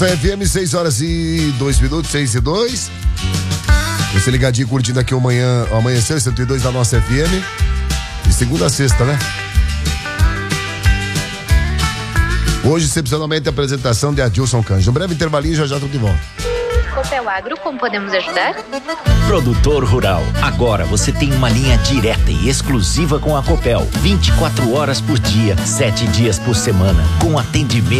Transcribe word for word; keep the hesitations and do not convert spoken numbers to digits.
F M, seis horas e dois minutos, seis e dois. Você ligadinho curtindo aqui o manhã, o amanhecer cento e dois da nossa F M. De segunda a sexta, né? Hoje, excepcionalmente, a apresentação de Adilson Cândido. Um breve intervalinho, já já tô de volta. Copel Agro, como podemos ajudar? Produtor rural, agora você tem uma linha direta e exclusiva com a Copel. vinte e quatro horas por dia, sete dias por semana, com atendimento